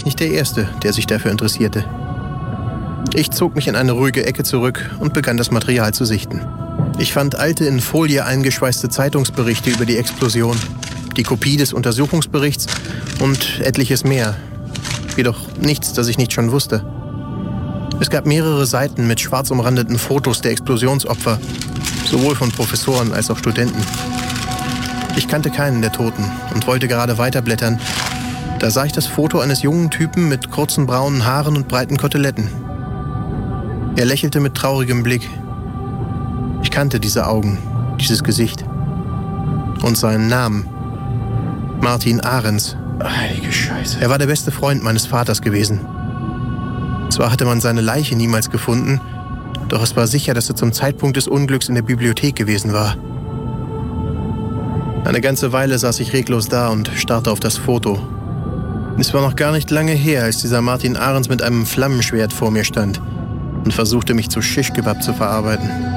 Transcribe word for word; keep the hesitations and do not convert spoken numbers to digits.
wahrscheinlich nicht der Erste, der sich dafür interessierte. Ich zog mich in eine ruhige Ecke zurück und begann das Material zu sichten. Ich fand alte, in Folie eingeschweißte Zeitungsberichte über die Explosion, die Kopie des Untersuchungsberichts und etliches mehr. Jedoch nichts, das ich nicht schon wusste. Es gab mehrere Seiten mit schwarz umrandeten Fotos der Explosionsopfer, sowohl von Professoren als auch Studenten. Ich kannte keinen der Toten und wollte gerade weiterblättern. Da sah ich das Foto eines jungen Typen mit kurzen braunen Haaren und breiten Koteletten. Er lächelte mit traurigem Blick. Ich kannte diese Augen, dieses Gesicht und seinen Namen. Martin Ahrens. Heilige Scheiße. Er war der beste Freund meines Vaters gewesen. Zwar hatte man seine Leiche niemals gefunden, doch es war sicher, dass er zum Zeitpunkt des Unglücks in der Bibliothek gewesen war. Eine ganze Weile saß ich reglos da und starrte auf das Foto. Es war noch gar nicht lange her, als dieser Martin Ahrens mit einem Flammenschwert vor mir stand und versuchte, mich zu Shish Kebab zu verarbeiten.